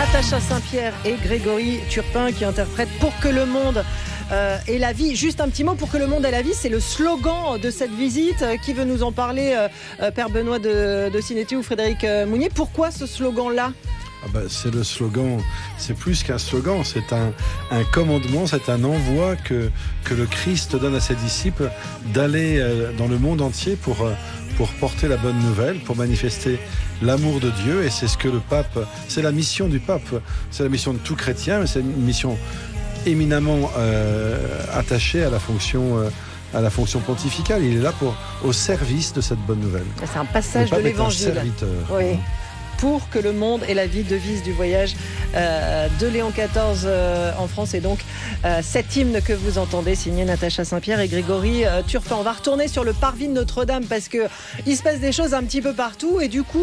Natacha Saint-Pierre et Grégory Turpin qui interprètent Pour que le monde ait la vie. Juste un petit mot, Pour que le monde ait la vie, c'est le slogan de cette visite. Qui veut nous en parler, Père Benoît de Sinéti ou Frédéric Mounier? Pourquoi ce slogan-là? C'est le slogan, c'est plus qu'un slogan, c'est un commandement, c'est un envoi que le Christ donne à ses disciples d'aller dans le monde entier pour porter la bonne nouvelle, pour manifester l'amour de Dieu. Et c'est ce que le pape, c'est la mission du pape, c'est la mission de tout chrétien, mais c'est une mission éminemment attachée à la fonction pontificale. Il est là au service de cette bonne nouvelle. C'est un passage de l'Évangile. Un serviteur. Oui. Pour que le monde ait la vie, devise du voyage de Léon XIV en France. Et donc cet hymne que vous entendez, signé Natacha Saint-Pierre et Grégory Turpin. On va retourner sur le parvis de Notre-Dame parce qu'il se passe des choses un petit peu partout. Et du coup,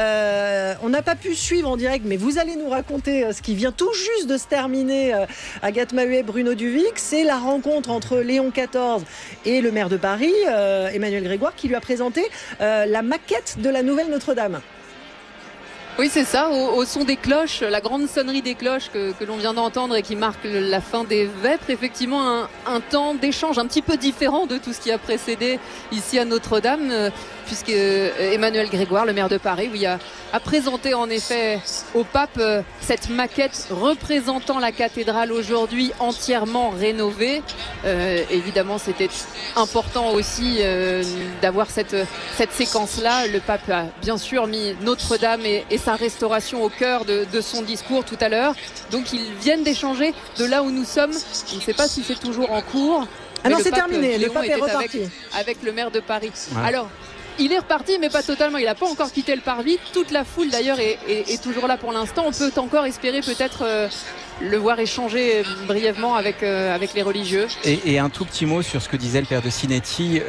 on n'a pas pu suivre en direct, mais vous allez nous raconter ce qui vient tout juste de se terminer. Agathe Mahuet, Bruno Duvic, c'est la rencontre entre Léon XIV et le maire de Paris, Emmanuel Grégoire, qui lui a présenté la maquette de la nouvelle Notre-Dame. Oui, c'est ça, au son des cloches, la grande sonnerie des cloches que l'on vient d'entendre et qui marque la fin des vêpres. Effectivement, un temps d'échange un petit peu différent de tout ce qui a précédé ici à Notre-Dame, puisque Emmanuel Grégoire, le maire de Paris, a présenté en effet au pape cette maquette représentant la cathédrale aujourd'hui entièrement rénovée. Évidemment, c'était important aussi d'avoir cette séquence-là. Le pape a bien sûr mis Notre-Dame et sa restauration au cœur de son discours tout à l'heure. Donc ils viennent d'échanger de là où nous sommes. Je ne sais pas si c'est toujours en cours. Ah non, c'est terminé. Léon le pape est reparti. Avec le maire de Paris. Ouais. Alors, il est reparti, mais pas totalement. Il n'a pas encore quitté le parvis. Toute la foule, d'ailleurs, est toujours là pour l'instant. On peut encore espérer peut-être le voir échanger brièvement avec les religieux. Et un tout petit mot sur ce que disait le père de Sinéti.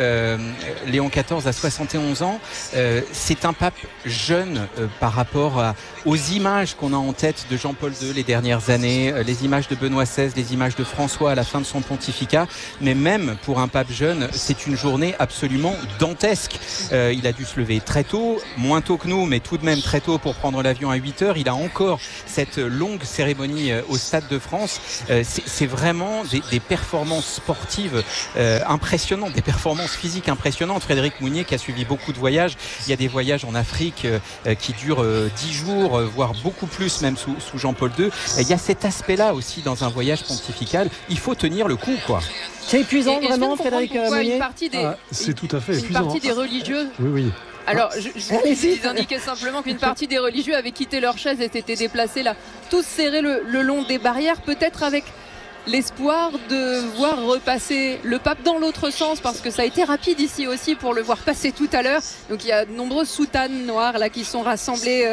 Léon XIV a 71 ans. C'est un pape jeune par rapport aux images qu'on a en tête de Jean-Paul II les dernières années, les images de Benoît XVI, les images de François à la fin de son pontificat. Mais même pour un pape jeune, c'est une journée absolument dantesque. Il a dû se lever très tôt, moins tôt que nous, mais tout de même très tôt pour prendre l'avion à 8h. Il a encore cette longue cérémonie au Stade de France. C'est vraiment des performances sportives impressionnantes, des performances physiques impressionnantes. Frédéric Mounier qui a suivi beaucoup de voyages. Il y a des voyages en Afrique qui durent 10 jours, voire beaucoup plus même sous Jean-Paul II. Et il y a cet aspect-là aussi dans un voyage pontifical. Il faut tenir le coup, quoi. C'est épuisant vraiment, Frédéric Mounier. C'est tout à fait épuisant. Une partie des religieux. Oui. Alors, je vous indiquais simplement qu'une partie des religieux avaient quitté leur chaise et s'étaient déplacés là, tous serrés le long des barrières, peut-être avec l'espoir de voir repasser le pape dans l'autre sens, parce que ça a été rapide ici aussi pour le voir passer tout à l'heure. Donc il y a de nombreuses soutanes noires là qui sont rassemblées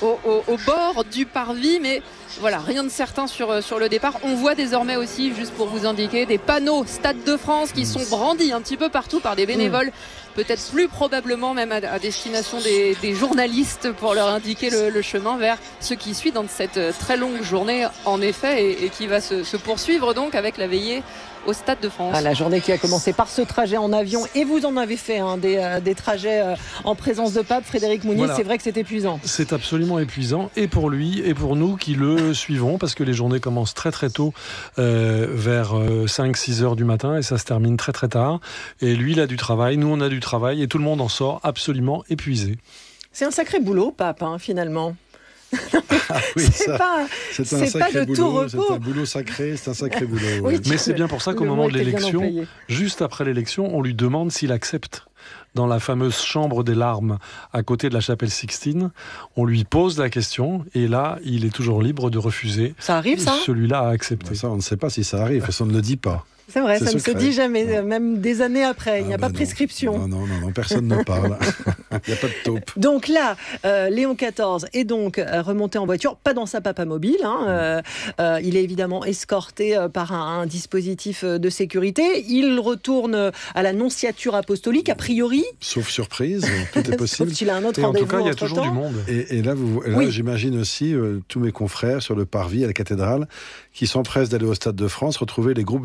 au bord du parvis, mais voilà, rien de certain sur le départ. On voit désormais aussi, juste pour vous indiquer, des panneaux Stade de France qui sont brandis un petit peu partout par des bénévoles, peut-être plus probablement même à destination des journalistes pour leur indiquer le chemin vers ce qui suit dans cette très longue journée en effet et qui va se poursuivre donc avec la veillée au Stade de France. La journée qui a commencé par ce trajet en avion, et vous en avez fait des trajets en présence de pape, Frédéric Mounier. Voilà. C'est vrai que c'est épuisant. C'est absolument épuisant, et pour lui et pour nous qui le suivons, parce que les journées commencent très très tôt, vers 5-6 heures du matin, et ça se termine très très tard. Et lui, il a du travail, nous on a du travail, et tout le monde en sort absolument épuisé. C'est un sacré boulot, pape, finalement. Ah oui, c'est pas de tout repos. C'est un boulot sacré, c'est un sacré boulot. Oui. Mais c'est bien pour ça qu'au moment de l'élection, juste après l'élection, on lui demande s'il accepte. Dans la fameuse chambre des larmes à côté de la chapelle Sixtine, on lui pose la question et là, il est toujours libre de refuser. Ça arrive, ça ? Celui-là a accepté. Ça, on ne sait pas si ça arrive, parce qu'on ne le dit pas. C'est vrai, ça ne se dit jamais, même des années après. Il n'y a pas de prescription. Non, personne ne parle. Il n'y a pas de taupe. Donc là, Léon XIV est donc remonté en voiture, pas dans sa papamobile. Il est évidemment escorté par un dispositif de sécurité. Il retourne à la nonciature apostolique, a priori. Sauf surprise, tout est possible. Sauf qu'il a un autre et en rendez-vous. tout cas, il y a toujours du monde. Et là, j'imagine aussi tous mes confrères sur le parvis à la cathédrale qui s'empressent d'aller au Stade de France, retrouver les groupes de jeunes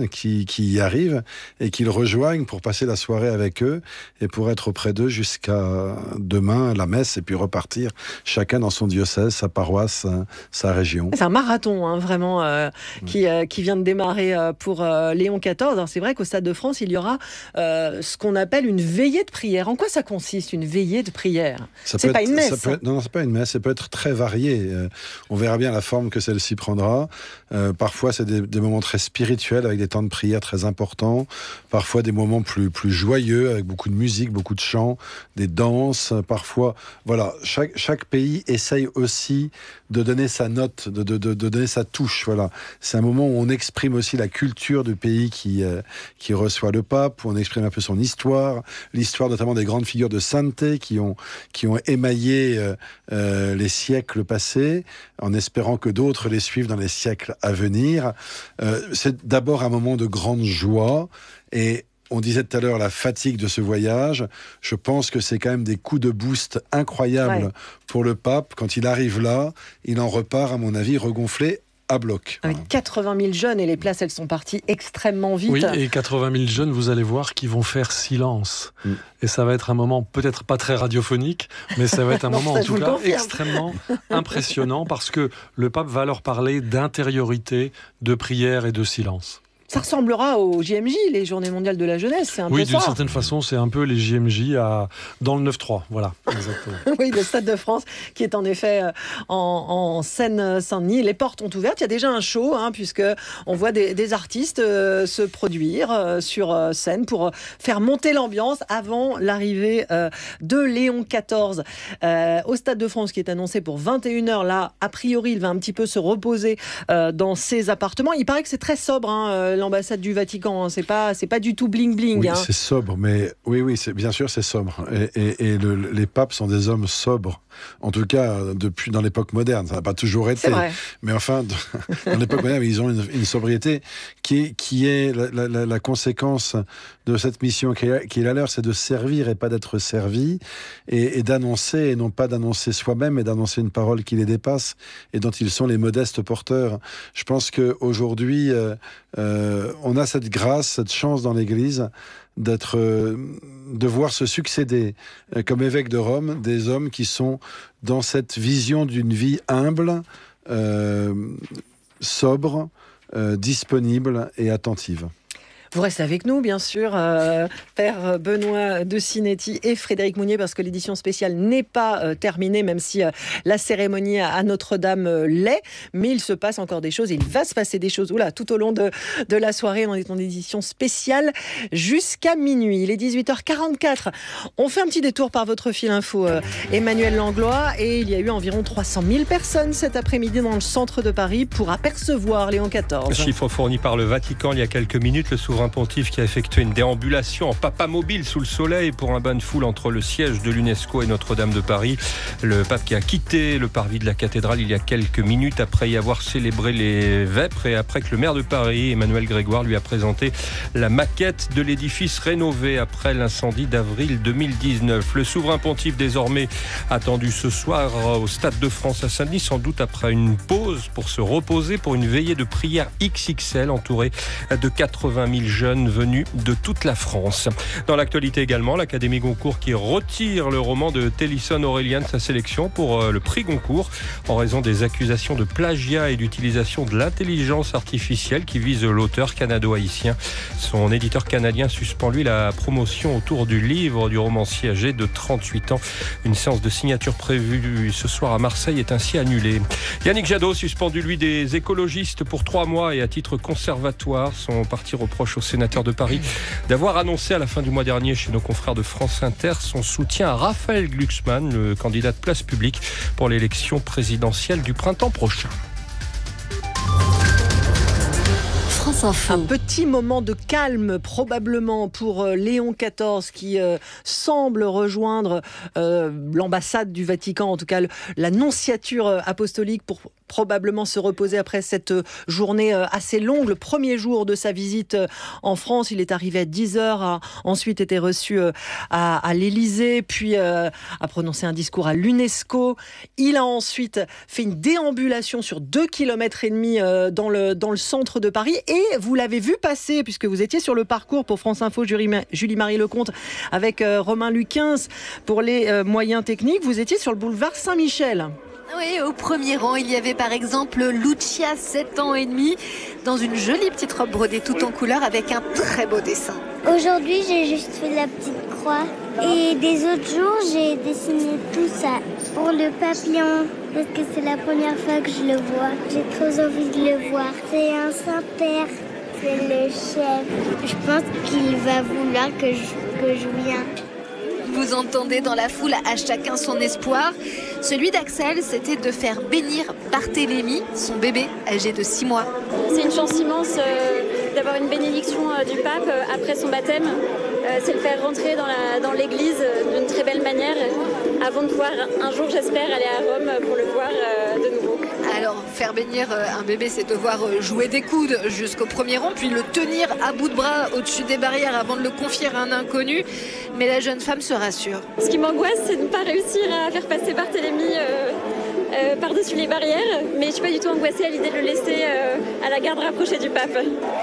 qui y arrivent et qui le rejoignent pour passer la soirée avec eux et pour être auprès d'eux jusqu'à demain, la messe, et puis repartir chacun dans son diocèse, sa paroisse, sa région. C'est un marathon, vraiment, qui vient de démarrer pour Léon XIV. Alors, c'est vrai qu'au Stade de France, il y aura ce qu'on appelle une veillée de prière. En quoi ça consiste, une veillée de prière ? C'est pas une messe. Non, c'est pas une messe. Ça peut être très varié. On verra bien la forme que celle-ci prendra. Parfois, c'est des moments très spirituels avec des temps de prière très importants. Parfois, des moments plus joyeux avec beaucoup de musique, beaucoup de chants, des danses. Parfois, voilà, chaque pays essaye aussi de donner sa note, de donner sa touche. Voilà, c'est un moment où on exprime aussi la culture du pays qui reçoit le pape, où on exprime un peu son histoire, l'histoire notamment des grandes figures de sainteté qui ont émaillé les siècles passés, en espérant que d'autres les suivent dans les siècles à venir. C'est d'abord un moment de grande joie, et on disait tout à l'heure la fatigue de ce voyage. Je pense que c'est quand même des coups de boost incroyables pour le pape. Quand il arrive là, il en repart, à mon avis, regonflé à bloc. Avec 80 000 jeunes, et les places, elles sont parties extrêmement vite. Oui, et 80 000 jeunes, vous allez voir, qui vont faire silence. Et ça va être un moment, peut-être pas très radiophonique, mais ça va être un moment, en tout cas, extrêmement impressionnant, parce que le pape va leur parler d'intériorité, de prière et de silence. Ça ressemblera aux JMJ, les Journées mondiales de la jeunesse, c'est un peu ça. Oui, d'une certaine façon, c'est un peu les JMJ dans le 9-3, voilà, exactement. Oui, le Stade de France, qui est en effet en Seine-Saint-Denis. Les portes ont ouvertes, il y a déjà un show, puisque on voit des artistes se produire sur scène pour faire monter l'ambiance avant l'arrivée de Léon XIV au Stade de France, qui est annoncé pour 21h. Là, a priori, il va un petit peu se reposer dans ses appartements. Il paraît que c'est très sobre, l'ambassade du Vatican, c'est pas du tout bling bling. Oui, c'est sobre, mais oui, bien sûr, c'est sobre. Et les papes sont des hommes sobres. En tout cas, depuis dans l'époque moderne, ça n'a pas toujours été. Mais enfin, dans l'époque moderne, ils ont une sobriété qui est la conséquence de cette mission qui est la leur, c'est de servir et pas d'être servi, et d'annoncer, et non pas d'annoncer soi-même, mais d'annoncer une parole qui les dépasse et dont ils sont les modestes porteurs. Je pense qu'aujourd'hui, on a cette grâce, cette chance dans l'Église de voir se succéder comme évêques de Rome des hommes qui sont dans cette vision d'une vie humble, sobre, disponible et attentive. Vous restez avec nous, bien sûr, Père Benoît de Sinetti et Frédéric Mounier, parce que l'édition spéciale n'est pas terminée, même si la cérémonie à Notre-Dame l'est. Mais il se passe encore des choses, et il va se passer des choses tout au long de la soirée. On est en édition spéciale jusqu'à minuit. Il est 18h44. On fait un petit détour par votre fil info, Emmanuel Langlois, et il y a eu environ 300 000 personnes cet après-midi dans le centre de Paris pour apercevoir Léon XIV. Chiffre fourni par le Vatican il y a quelques minutes. Le souverain pontife qui a effectué une déambulation en papamobile sous le soleil pour un bain de foule entre le siège de l'UNESCO et Notre-Dame de Paris. Le pape qui a quitté le parvis de la cathédrale il y a quelques minutes après y avoir célébré les vêpres, et après que le maire de Paris, Emmanuel Grégoire, lui a présenté la maquette de l'édifice rénové après l'incendie d'avril 2019. Le souverain pontife désormais attendu ce soir au Stade de France à Saint-Denis, sans doute après une pause pour se reposer pour une veillée de prière XXL entourée de 80 000 jeunes venus de toute la France. Dans l'actualité également, l'Académie Goncourt qui retire le roman de Télisson Aurélien de sa sélection pour le prix Goncourt en raison des accusations de plagiat et d'utilisation de l'intelligence artificielle qui visent l'auteur canado-haïtien. Son éditeur canadien suspend lui la promotion autour du livre du romancier âgé de 38 ans. Une séance de signature prévue ce soir à Marseille est ainsi annulée. Yannick Jadot suspendu lui des écologistes pour 3 mois et à titre conservatoire. Son parti reproche au sénateur de Paris d'avoir annoncé à la fin du mois dernier chez nos confrères de France Inter son soutien à Raphaël Glucksmann, le candidat de Place Publique pour l'élection présidentielle du printemps prochain. Un petit moment de calme probablement pour Léon XIV qui semble rejoindre l'ambassade du Vatican, en tout cas la nonciature apostolique pour probablement se reposer après cette journée assez longue, le premier jour de sa visite en France. Il est arrivé à 10h, a ensuite été reçu à l'Élysée, puis a prononcé un discours à l'UNESCO. Il a ensuite fait une déambulation sur 2,5 km dans le centre de Paris. Et vous l'avez vu passer, puisque vous étiez sur le parcours pour France Info, Julie-Marie Lecomte, avec Romain Luquins pour les moyens techniques. Vous étiez sur le boulevard Saint-Michel. Oui, au premier rang, il y avait par exemple Lucia, 7 ans et demi, dans une jolie petite robe brodée tout en couleur avec un très beau dessin. Aujourd'hui, j'ai juste fait la petite croix. Et des autres jours, j'ai dessiné tout ça pour le papillon, parce que c'est la première fois que je le vois. J'ai trop envie de le voir. C'est un Saint-Père, c'est le chef. Je pense qu'il va vouloir que je vienne. Vous entendez dans la foule à chacun son espoir. Celui d'Axel, c'était de faire bénir Barthélemy, son bébé âgé de 6 mois. C'est une chance immense d'avoir une bénédiction du pape après son baptême. C'est le faire rentrer dans l'église d'une très belle manière avant de pouvoir un jour, j'espère, aller à Rome pour le voir de nouveau. Alors, faire bénir un bébé, c'est devoir jouer des coudes jusqu'au premier rang, puis le tenir à bout de bras au-dessus des barrières avant de le confier à un inconnu. Mais la jeune femme se rassure. Ce qui m'angoisse, c'est de ne pas réussir à faire passer Barthélemy par-dessus les barrières. Mais je ne suis pas du tout angoissée à l'idée de le laisser à la garde rapprochée du pape.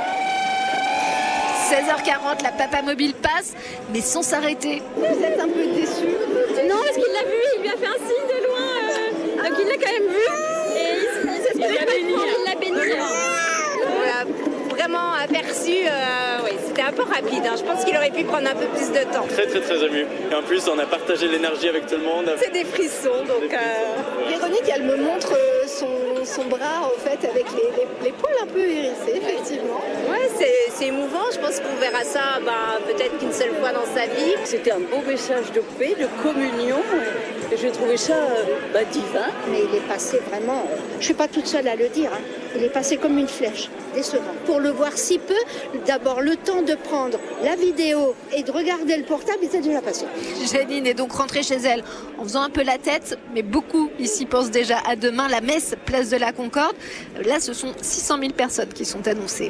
16h40, la Papa Mobile passe, mais sans s'arrêter. Vous êtes un peu déçu? Non, parce qu'il l'a vu, il lui a fait un signe de loin. Donc il l'a quand même vu. Et il s'est il l'a béni. On l'a vraiment aperçu, oui, c'était un peu rapide. Je pense qu'il aurait pu prendre un peu plus de temps. Très très très ému. Et en plus, on a partagé l'énergie avec tout le monde. C'est des frissons, donc... Véronique, elle me montre son bras, en fait, avec les poils un peu hérissés, effectivement. Ouais, c'est émouvant. Je pense qu'on verra ça peut-être qu'une seule fois dans sa vie. C'était un beau message de paix, de communion. Et j'ai trouvé ça divin. Mais il est passé vraiment... je ne suis pas toute seule à le dire. Il est passé comme une flèche, décevant. Pour le voir si peu, d'abord le temps de prendre la vidéo et de regarder le portable, il était déjà passé. Janine est donc rentrée chez elle en faisant un peu la tête, mais beaucoup ici pensent déjà à demain, la messe, place de la Concorde. Là, ce sont 600 000 personnes qui sont annoncées.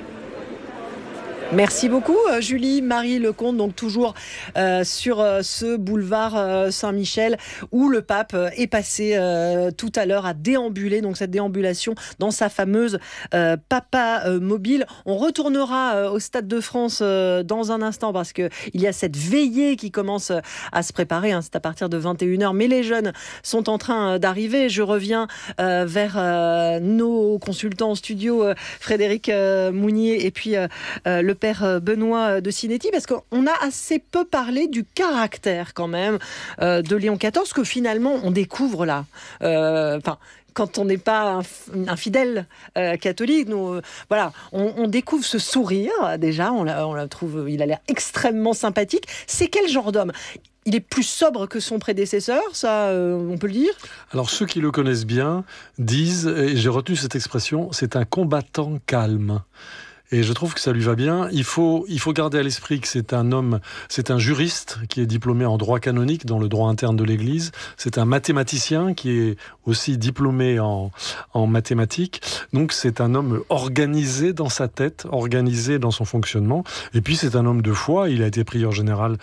Merci beaucoup Julie-Marie Lecomte, donc toujours sur ce boulevard Saint-Michel où le pape est passé tout à l'heure à déambuler, donc cette déambulation dans sa fameuse Papa Mobile. On retournera au Stade de France dans un instant parce qu'il y a cette veillée qui commence à se préparer, c'est à partir de 21h, mais les jeunes sont en train d'arriver. Je reviens vers nos consultants en studio, Frédéric Mounier et puis le père Benoît de Sinetti, parce qu'on a assez peu parlé du caractère quand même de Léon XIV, que finalement on découvre là. Quand on n'est pas un fidèle catholique, nous, voilà, on découvre ce sourire déjà, on la trouve, il a l'air extrêmement sympathique. C'est quel genre d'homme ? Il est plus sobre que son prédécesseur, ça, on peut le dire ? Alors, ceux qui le connaissent bien disent, et j'ai retenu cette expression, c'est un combattant calme. Et je trouve que ça lui va bien. Il faut garder à l'esprit que c'est un homme, c'est un juriste qui est diplômé en droit canonique, dans le droit interne de l'Église. C'est un mathématicien qui est aussi diplômé en mathématiques. Donc c'est un homme organisé dans sa tête, organisé dans son fonctionnement. Et puis c'est un homme de foi. Il a été prieur général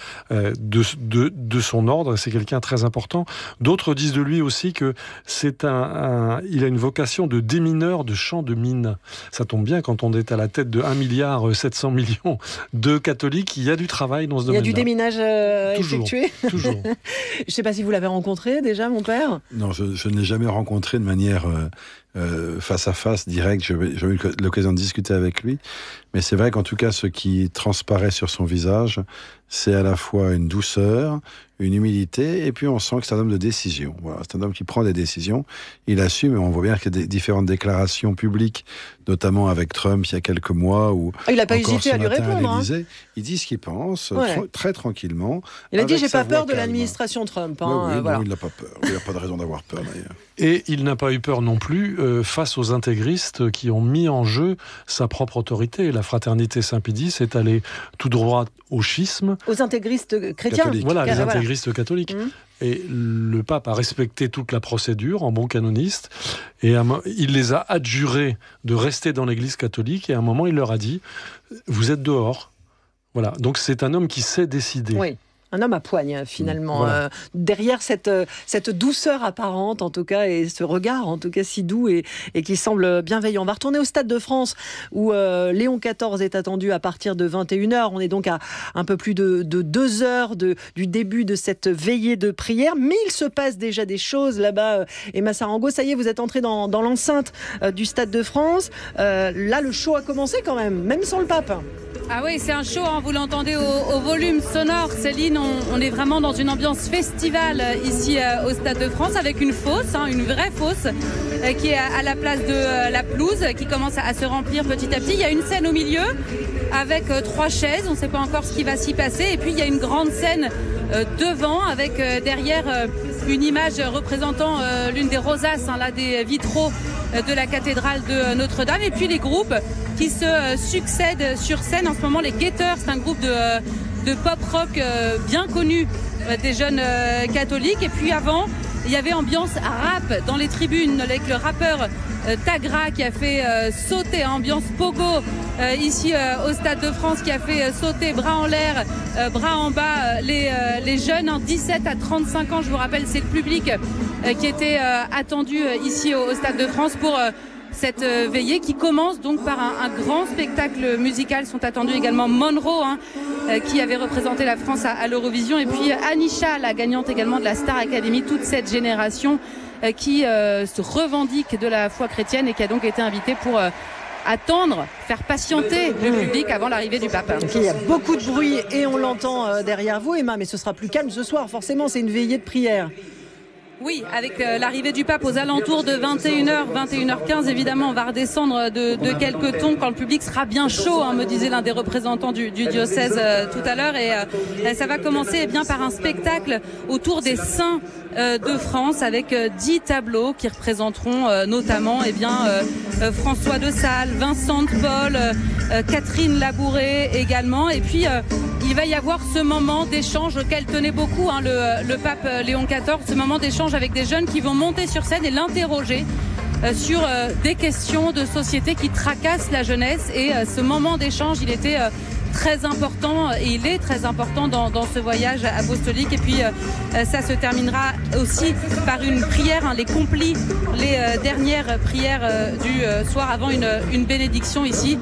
de son ordre. C'est quelqu'un de très important. D'autres disent de lui aussi que il a une vocation de démineur de champs de mines. Ça tombe bien quand on est à la tête de 1,7 milliard de catholiques, il y a du travail dans ce domaine-là. Il y a du déminage effectué. Toujours. Je ne sais pas si vous l'avez rencontré déjà, mon père. Non, je ne l'ai jamais rencontré de manière face à face, direct. J'ai eu l'occasion de discuter avec lui. Mais c'est vrai qu'en tout cas, ce qui transparaît sur son visage, c'est à la fois une douceur, une humilité, et puis on sent que c'est un homme de décision. Voilà, c'est un homme qui prend des décisions, il assume, et on voit bien qu'il y a des différentes déclarations publiques, notamment avec Trump il y a quelques mois, où il n'a pas hésité à lui répondre. Il dit ce qu'il pense, très tranquillement. Il a dit, j'ai pas peur de l'administration Trump. Oui, voilà. Non, il n'a pas peur. Il n'a pas de raison d'avoir peur, d'ailleurs. Et il n'a pas eu peur non plus face aux intégristes qui ont mis en jeu sa propre autorité. La fraternité Saint-Pédis est allée tout droit au schisme. Aux intégristes chrétiens. Catholiques. Voilà, les intégristes catholiques. Et le pape a respecté toute la procédure en bon canoniste. Et il les a adjurés de rester dans l'Église catholique, et à un moment, il leur a dit « Vous êtes dehors ». Voilà. Donc c'est un homme qui sait décider. Oui. Un homme à poigne, finalement. Voilà. Derrière cette douceur apparente, en tout cas, et ce regard, en tout cas, si doux et qui semble bienveillant. On va retourner au Stade de France, où Léon XIV est attendu à partir de 21h. On est donc à un peu plus de 2 heures du début de cette veillée de prière. Mais il se passe déjà des choses là-bas. Emma Sarango, ça y est, vous êtes entrée dans l'enceinte du Stade de France. Là, le show a commencé quand même sans le pape. Ah oui, c'est un show, hein, vous l'entendez au volume sonore, Céline. On est vraiment dans une ambiance festivale ici au Stade de France, avec une fosse, une vraie fosse, qui est à la place de la pelouse, qui commence à se remplir petit à petit. Il y a une scène au milieu avec 3 chaises, on ne sait pas encore ce qui va s'y passer. Et puis il y a une grande scène devant, avec derrière une image représentant l'une des rosaces, là, des vitraux de la cathédrale de Notre-Dame. Et puis les groupes qui se succèdent sur scène. En ce moment, les Guetteurs, c'est un groupe de pop-rock bien connu des jeunes catholiques. Et puis avant, il y avait ambiance rap dans les tribunes avec le rappeur Tagra qui a fait sauter, ambiance pogo ici au Stade de France, qui a fait sauter bras en l'air, bras en bas les jeunes, 17 à 35 ans, je vous rappelle, c'est le public qui était attendu ici au Stade de France pour cette veillée qui commence donc par un grand spectacle musical. Sont attendus également Monroe, qui avait représenté la France à l'Eurovision, et puis Anisha, la gagnante également de la Star Academy, toute cette génération qui se revendique de la foi chrétienne et qui a donc été invitée pour attendre, faire patienter le public avant l'arrivée du pape. Il y a beaucoup de bruit et on l'entend derrière vous, Emma, mais ce sera plus calme ce soir, forcément, c'est une veillée de prière. Oui, avec l'arrivée du pape aux alentours de 21h, 21h15, évidemment, on va redescendre de quelques tons quand le public sera bien chaud, me disait l'un des représentants du diocèse tout à l'heure. Et ça va commencer bien par un spectacle autour des saints de France, avec 10 tableaux qui représenteront notamment François de Sales, Vincent de Paul, Catherine Labouré également. Et puis il va y avoir ce moment d'échange auquel tenait beaucoup le pape Léon XIV, ce moment d'échange avec des jeunes qui vont monter sur scène et l'interroger sur des questions de société qui tracassent la jeunesse. Et ce moment d'échange, il était très important, et il est très important dans ce voyage apostolique. Et puis ça se terminera aussi par une prière, les complis, les dernières prières du soir avant une bénédiction ici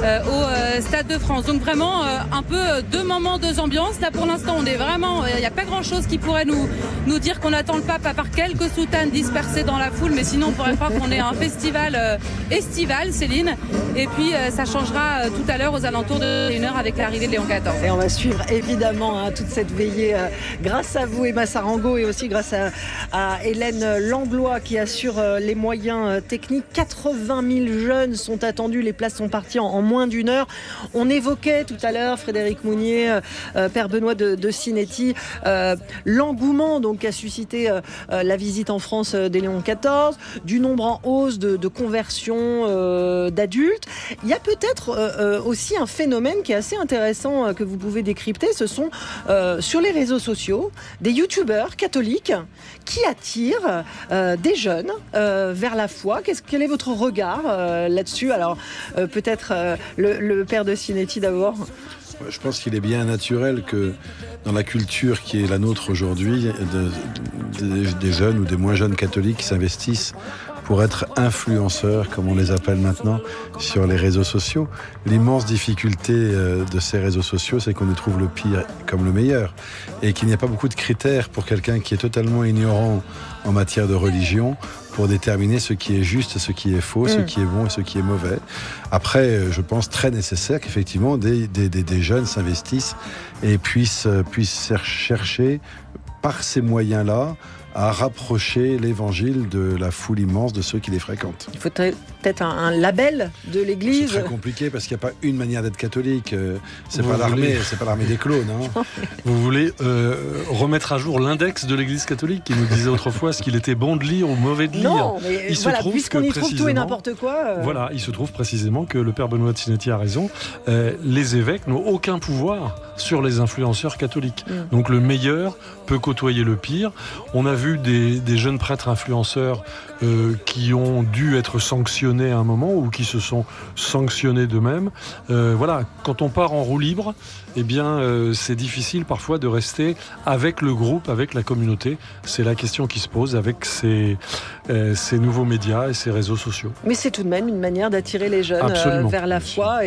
au Stade de France. Donc vraiment un peu 2 moments, 2 ambiances. Là pour l'instant on est vraiment, il n'y a pas grand chose qui pourrait nous dire qu'on attend le pape, à part quelques soutanes dispersées dans la foule, mais sinon on pourrait croire qu'on est à un festival estival, Céline. Et puis ça changera tout à l'heure aux alentours de 1h avec l'arrivée de Léon XIV. Et on va suivre évidemment toute cette veillée grâce à vous, Emma Sarango, et aussi grâce à Hélène Langlois qui assure les moyens techniques. 80 000 jeunes sont attendus, les places sont parties en moins d'1 heure. On évoquait tout à l'heure, Frédéric Mounier, Père Benoît de Sinetti, l'engouement donc qu'a suscité la visite en France des Léon XIV, du nombre en hausse de conversions d'adultes. Il y a peut-être aussi un phénomène qui est assez intéressant que vous pouvez décrypter. Ce sont sur les réseaux sociaux des youtubeurs catholiques qui attirent des jeunes vers la foi. Quel est votre regard là-dessus? Alors peut-être le père de Sinetti d'abord. Je pense qu'il est bien naturel que dans la culture qui est la nôtre aujourd'hui, des jeunes ou des moins jeunes catholiques qui s'investissent pour être influenceurs, comme on les appelle maintenant, sur les réseaux sociaux. L'immense difficulté de ces réseaux sociaux, c'est qu'on y trouve le pire comme le meilleur, et qu'il n'y a pas beaucoup de critères pour quelqu'un qui est totalement ignorant en matière de religion pour déterminer ce qui est juste et ce qui est faux, ce qui est bon et ce qui est mauvais. Après, je pense très nécessaire qu'effectivement des jeunes s'investissent et puissent chercher par ces moyens-là à rapprocher l'évangile de la foule immense de ceux qui les fréquentent. Il faut peut-être un label de l'Église. C'est très compliqué parce qu'il n'y a pas une manière d'être catholique. C'est pas l'armée des clones. Vous voulez remettre à jour l'index de l'Église catholique qui nous disait autrefois ce qu'il était bon de lire ou mauvais de lire. Non, mais puisqu'on y trouve tout et n'importe quoi. Voilà, il se trouve précisément que le père Benoît de Sinetti a raison. Les évêques n'ont aucun pouvoir sur les influenceurs catholiques. Donc le meilleur peut côtoyer le pire. On a vu des jeunes prêtres influenceurs qui ont dû être sanctionnés à un moment ou qui se sont sanctionnés d'eux-mêmes. Voilà, quand on part en roue libre, eh bien, c'est difficile parfois de rester avec le groupe, avec la communauté. C'est la question qui se pose avec ces nouveaux médias et ces réseaux sociaux. Mais c'est tout de même une manière d'attirer les jeunes vers la foi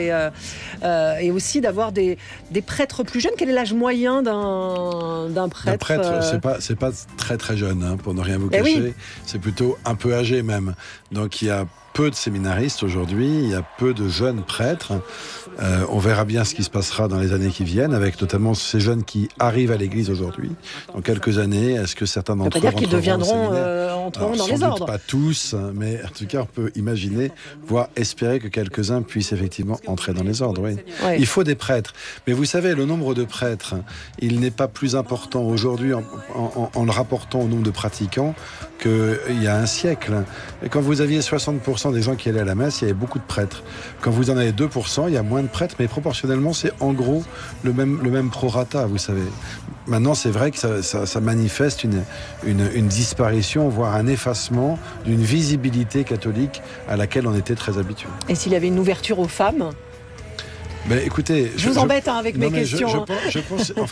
et aussi d'avoir des prêtres plus jeunes. Quel est l'âge moyen d'un prêtre? Un prêtre, c'est pas très très jeune, hein, pour ne rien vous cacher. Oui. C'est plutôt un peu âgé même. Donc il y a peu de séminaristes aujourd'hui, il y a peu de jeunes prêtres. On verra bien ce qui se passera dans les années qui viennent, avec notamment ces jeunes qui arrivent à l'église aujourd'hui. Dans quelques années, est-ce que certains d'entre eux rentreront qu'ils deviendront dans les ordres? Pas tous, mais en tout cas, on peut imaginer, voire espérer que quelques-uns puissent effectivement entrer dans les ordres. Oui. Oui. Il faut des prêtres. Mais vous savez, le nombre de prêtres, il n'est pas plus important aujourd'hui en le rapportant au nombre de pratiquants qu'il y a un siècle. Et quand vous aviez 60% des gens qui allaient à la messe, il y avait beaucoup de prêtres. Quand vous en avez 2%, il y a moins de prêtres, mais proportionnellement, c'est en gros le même prorata, vous savez. Maintenant, c'est vrai que ça manifeste une disparition, voire un effacement d'une visibilité catholique à laquelle on était très habitué. Et s'il y avait une ouverture aux femmes ? Ben, écoutez, je vous embête avec mes questions. Je pense, en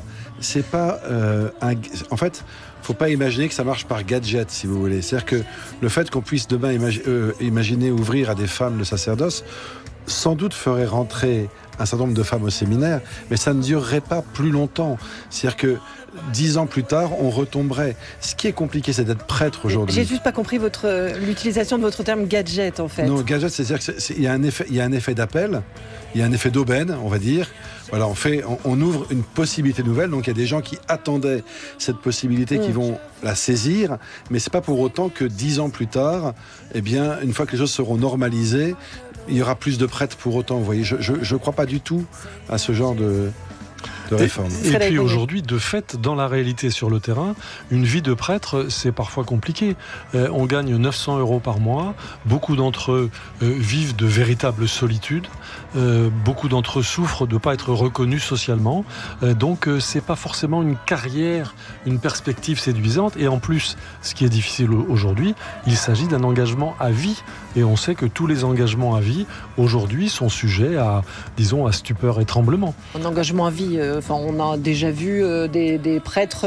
fait, en fait, faut pas imaginer que ça marche par gadget, si vous voulez. C'est-à-dire que le fait qu'on puisse demain imaginer ouvrir à des femmes le sacerdoce, sans doute ferait rentrer un certain nombre de femmes au séminaire, mais ça ne durerait pas plus longtemps. C'est-à-dire que 10 ans plus tard, on retomberait. Ce qui est compliqué, c'est d'être prêtre aujourd'hui. J'ai juste pas compris l'utilisation de votre terme gadget, en fait. Non, gadget, c'est-à-dire qu'il y a un effet d'appel, il y a un effet d'aubaine, on va dire. Voilà, on ouvre une possibilité nouvelle, donc il y a des gens qui attendaient cette possibilité, qui vont la saisir, mais c'est pas pour autant que 10 ans plus tard, eh bien, une fois que les choses seront normalisées, il y aura plus de prêtres pour autant. Vous voyez, je crois pas du tout à ce genre de réforme. Et puis aujourd'hui, de fait, dans la réalité sur le terrain, une vie de prêtre, c'est parfois compliqué. On gagne 900 € par mois. Beaucoup d'entre eux vivent de véritable solitude. Beaucoup d'entre eux souffrent de ne pas être reconnus socialement. Donc, c'est pas forcément une carrière, une perspective séduisante. Et en plus, ce qui est difficile aujourd'hui, il s'agit d'un engagement à vie. Et on sait que tous les engagements à vie, aujourd'hui, sont sujets à stupeur et tremblement. Un engagement à vie, on a déjà vu des prêtres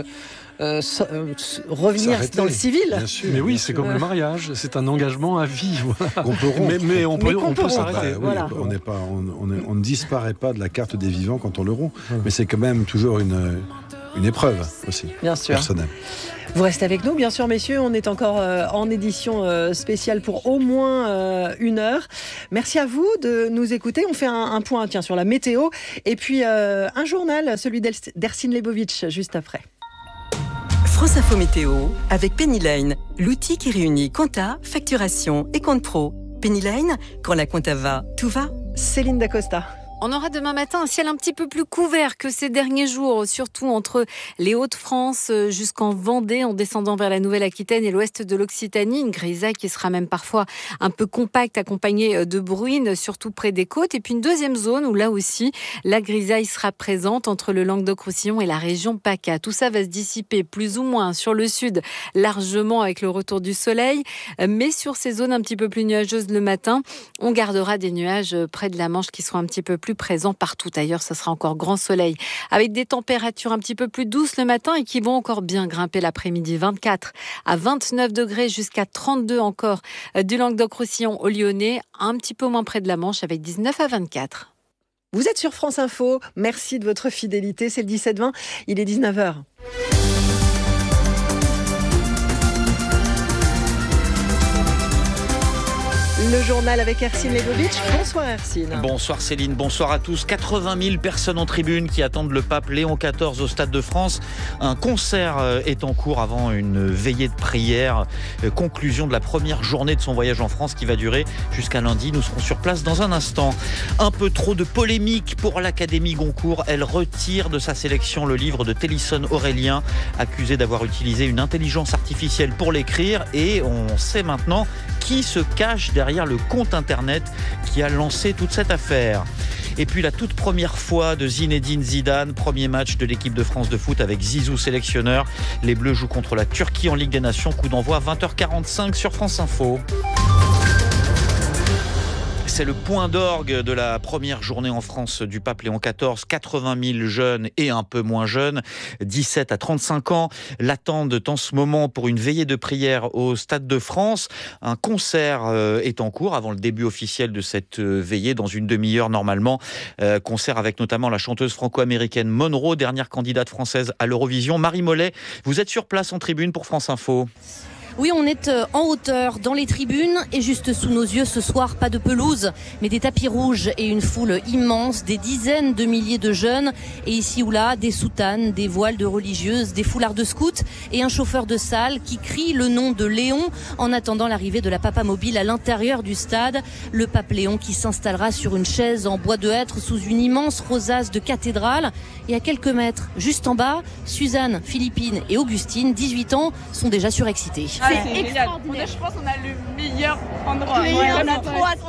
revenir dans le civil. Bien sûr, mais oui, c'est comme le mariage, c'est un engagement à vie. On peut rompre. Mais on peut s'arrêter. Voilà. On ne disparaît pas de la carte des vivants quand on le rompt. Mais c'est quand même toujours une épreuve aussi, bien sûr, personnelle. Vous restez avec nous, bien sûr, messieurs. On est encore en édition spéciale pour au moins 1 heure. Merci à vous de nous écouter. On fait un point sur la météo. Et puis un journal, celui d'Ercine Lebovitch, juste après. France Info Météo avec Penny Lane, l'outil qui réunit compta, facturation et compte pro. Penny Lane, quand la compta va, tout va. Céline Dacosta. On aura demain matin un ciel un petit peu plus couvert que ces derniers jours, surtout entre les Hauts-de-France jusqu'en Vendée, en descendant vers la Nouvelle-Aquitaine et l'ouest de l'Occitanie. Une grisaille qui sera même parfois un peu compacte, accompagnée de bruines, surtout près des côtes. Et puis une deuxième zone où là aussi, la grisaille sera présente entre le Languedoc-Roussillon et la région PACA. Tout ça va se dissiper plus ou moins sur le sud, largement avec le retour du soleil. Mais sur ces zones un petit peu plus nuageuses le matin, on gardera des nuages près de la Manche qui seront un petit peu plus présents partout. Ailleurs, ça sera encore grand soleil avec des températures un petit peu plus douces le matin et qui vont encore bien grimper l'après-midi. 24 à 29 degrés jusqu'à 32 encore du Languedoc-Roussillon au Lyonnais, un petit peu moins près de la Manche avec 19 à 24. Vous êtes sur France Info. Merci de votre fidélité. C'est le 17-20. Il est 19h. Le journal avec Ercine Lebovitch. Bonsoir Ercine. Bonsoir Céline, bonsoir à tous. 80 000 personnes en tribune qui attendent le pape Léon XIV au Stade de France. Un concert est en cours avant une veillée de prière. Conclusion de la première journée de son voyage en France qui va durer jusqu'à lundi. Nous serons sur place dans un instant. Un peu trop de polémique pour l'Académie Goncourt. Elle retire de sa sélection le livre de Télisson Aurélien, accusé d'avoir utilisé une intelligence artificielle pour l'écrire. Et on sait maintenant qui se cache derrière le compte internet qui a lancé toute cette affaire. Et puis la toute première fois de Zinedine Zidane, premier match de l'équipe de France de foot avec Zizou sélectionneur. Les Bleus jouent contre la Turquie en Ligue des Nations. Coup d'envoi 20h45 sur France Info. C'est le point d'orgue de la première journée en France du pape Léon XIV. 80 000 jeunes et un peu moins jeunes, 17 à 35 ans, l'attendent en ce moment pour une veillée de prière au Stade de France. Un concert est en cours avant le début officiel de cette veillée, dans une demi-heure normalement. Concert avec notamment la chanteuse franco-américaine Monroe, dernière candidate française à l'Eurovision. Marie Mollet, vous êtes sur place en tribune pour France Info. Oui, on est en hauteur dans les tribunes et juste sous nos yeux ce soir, pas de pelouse, mais des tapis rouges et une foule immense, des dizaines de milliers de jeunes et ici ou là des soutanes, des voiles de religieuses, des foulards de scouts et un chauffeur de salle qui crie le nom de Léon en attendant l'arrivée de la Papamobile à l'intérieur du stade. Le pape Léon qui s'installera sur une chaise en bois de hêtre sous une immense rosace de cathédrale. Et à quelques mètres, juste en bas, Suzanne, Philippine et Augustine, 18 ans, sont déjà surexcités. C'est extraordinaire. Je pense qu'on a le meilleur endroit. On a trop hâte, on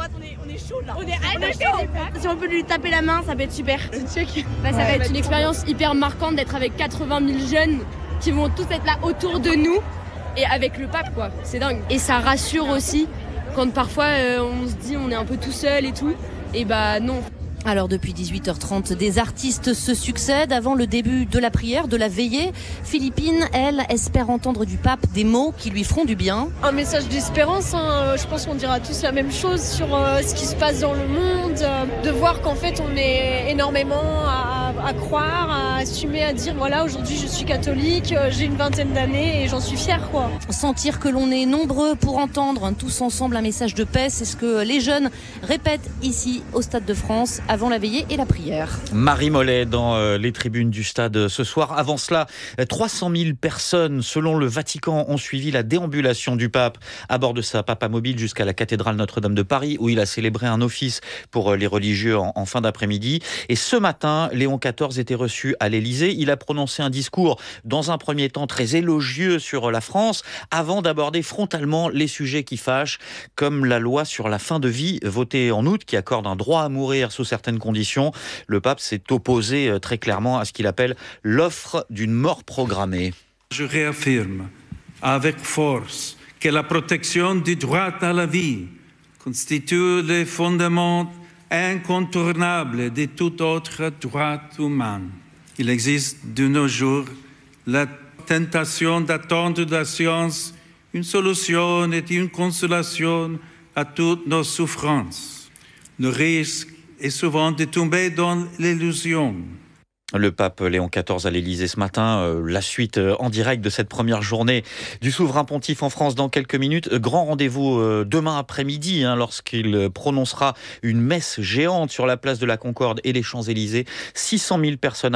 est chaud là. On est chaud. Si on peut lui taper la main, ça va être super. Ça va être une expérience hyper marquante d'être avec 80 000 jeunes qui vont tous être là autour de nous et avec le pape, quoi. C'est dingue. Et ça rassure aussi quand parfois on se dit on est un peu tout seul et tout. Et bah non. Alors depuis 18h30, des artistes se succèdent avant le début de la prière, de la veillée. Philippine, elle, espère entendre du pape des mots qui lui feront du bien. Un message d'espérance, hein. Je pense qu'on dira tous la même chose sur ce qui se passe dans le monde, de voir qu'en fait on est énormément à croire, à assumer, à dire voilà, aujourd'hui je suis catholique, j'ai une vingtaine d'années et j'en suis fière, quoi. Sentir que l'on est nombreux pour entendre tous ensemble un message de paix, c'est ce que les jeunes répètent ici au Stade de France avant la veillée et la prière. Marie Mollet dans les tribunes du stade ce soir. Avant cela, 300 000 personnes, selon le Vatican, ont suivi la déambulation du pape à bord de sa Papamobile jusqu'à la cathédrale Notre-Dame de Paris, où il a célébré un office pour les religieux en fin d'après-midi. Et ce matin, Léon XIV était reçu à l'Élysée. Il a prononcé un discours, dans un premier temps très élogieux sur la France, avant d'aborder frontalement les sujets qui fâchent, comme la loi sur la fin de vie, votée en août, qui accorde un droit à mourir sous certaines conditions. Le pape s'est opposé très clairement à ce qu'il appelle l'offre d'une mort programmée. Je réaffirme avec force que la protection du droit à la vie constitue le fondement incontournable de tout autre droit humain. Il existe de nos jours la tentation d'attendre de la science une solution et une consolation à toutes nos souffrances. Le risque est souvent de tomber dans l'illusion. Le pape Léon XIV à l'Élysée ce matin, la suite en direct de cette première journée du souverain pontife en France dans quelques minutes. Grand rendez-vous demain après-midi lorsqu'il prononcera une messe géante sur la place de la Concorde et les Champs-Élysées. 600 000 personnes